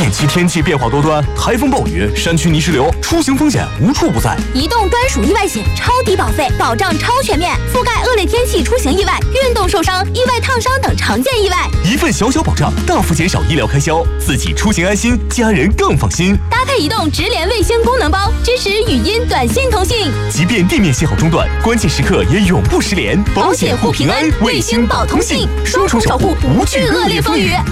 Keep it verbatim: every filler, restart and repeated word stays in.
近期天气变化多端，台风暴雨、山区泥石流，出行风险无处不在。 移动专属意外险，超低保费，保障超全面，覆盖恶劣天气出行意外、运动受伤、意外烫伤等常见意外。 一份小小保障，大幅减少医疗开销，自己出行安心，家人更放心。 搭配移动直连卫星功能包，支持语音、短信通信， 即便地面信号中断，关键时刻也永不失联。保险护平安，卫星保通信，双重守护，无惧恶劣风雨。